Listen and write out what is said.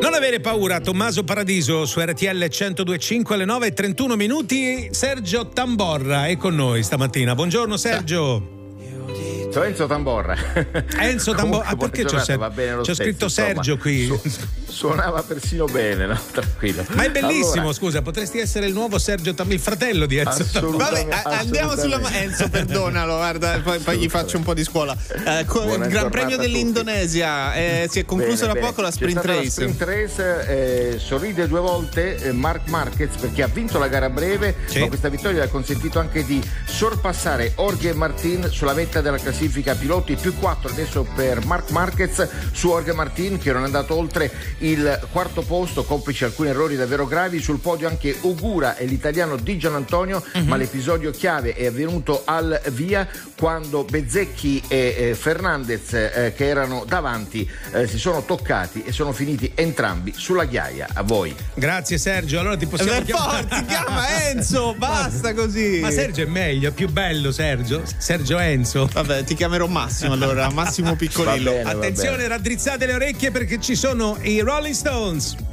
Non avere paura, Tommaso Paradiso su RTL 102.5 alle 9:31. Sergio Tamborra è con noi stamattina. Buongiorno Sergio. Enzo Tamborra. Enzo Tamborra, perché c'ho scritto Sergio qui? Suonava persino bene, no? Tranquillo. Ma è bellissimo, allora, scusa, potresti essere il nuovo Sergio Tamborra, il fratello di Enzo Tamborra. Vabbè, andiamo sulla Enzo, perdonalo, guarda, poi gli faccio un po' di scuola. Il Gran Premio dell'Indonesia si è concluso da poco, la sprint race. La sprint race sorride due volte Marc Marquez perché ha vinto la gara breve, sì. Ma questa vittoria gli ha consentito anche di sorpassare Jorge Martin sulla vetta della classifica piloti, più 4 adesso per Marc Marquez su Jorge Martin, che non è andato oltre il quarto posto, complici alcuni errori davvero gravi. Sul podio anche Ogura e l'italiano Di Gianantonio, ma l'episodio chiave è avvenuto al via quando Bezzecchi e Fernandez, che erano davanti, si sono toccati e sono finiti entrambi sulla ghiaia. A voi. Grazie Sergio, allora ti possiamo chiamare. Ti chiama Enzo, basta così. Ma Sergio è meglio, è più bello Sergio Enzo. Vabbè, ti chiamerò Massimo allora, Massimo Piccolillo. Attenzione, raddrizzate le orecchie perché ci sono i Rolling Stones.